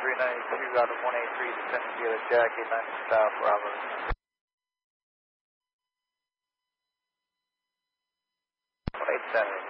392 out of 183, descending via the Jack 89 South, Bravo. 187.